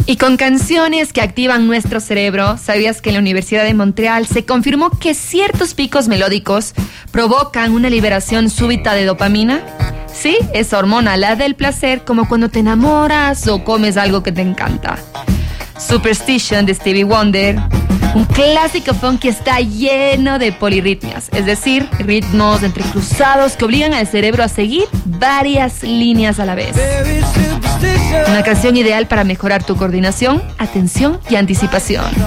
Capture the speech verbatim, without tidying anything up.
Y con canciones que activan nuestro cerebro, ¿sabías que en la Universidad de Montreal se confirmó que ciertos picos melódicos provocan una liberación súbita de dopamina? Sí, esa hormona, la del placer, como cuando te enamoras o comes algo que te encanta. Superstition de Stevie Wonder, un clásico funk que está lleno de polirritmias, es decir, ritmos entrecruzados que obligan al cerebro a seguir varias líneas a la vez. Una canción ideal para mejorar tu coordinación, atención y anticipación.